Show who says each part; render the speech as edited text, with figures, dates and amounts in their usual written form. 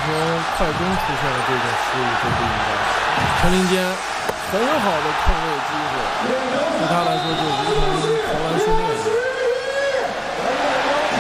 Speaker 1: 说快攻出现了这种失误就不应该。陈林坚很好的控卫机会，对他来说就如同投篮训练。